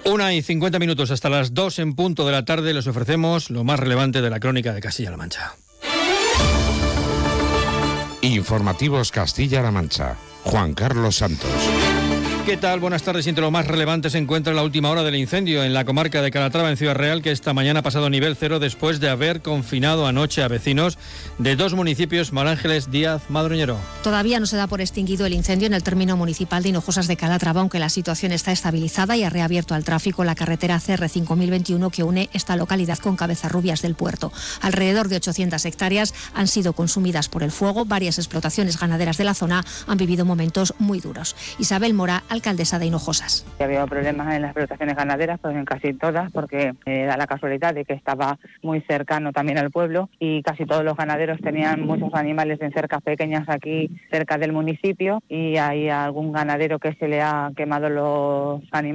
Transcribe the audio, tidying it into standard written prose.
1:50 hasta las 2 en punto de la tarde. Les ofrecemos lo más relevante de la crónica de Castilla-La Mancha. Informativos Castilla-La Mancha. Juan Carlos Santos. ¿Qué tal? Buenas tardes. Entre lo más relevante se encuentra la última hora del incendio en la comarca de Calatrava, en Ciudad Real, que esta mañana ha pasado nivel 0 después de haber confinado anoche a vecinos de 2 municipios, Marángeles, Díaz, Madroñero. Todavía no se da por extinguido el incendio en el término municipal de Hinojosas de Calatrava, aunque la situación está estabilizada y ha reabierto al tráfico la carretera CR 5021 que une esta localidad con Cabezarrubias del Puerto. Alrededor de 800 hectáreas han sido consumidas por el fuego. Varias explotaciones ganaderas de la zona han vivido momentos muy duros. Isabel Mora, alcaldesa de Hinojosas. Ha habido problemas en las explotaciones ganaderas, pues en casi todas, porque da la casualidad de que estaba muy cercano también al pueblo y casi todos los ganaderos tenían muchos animales en cercas pequeñas aquí cerca del municipio y hay algún ganadero que se le ha quemado los animales.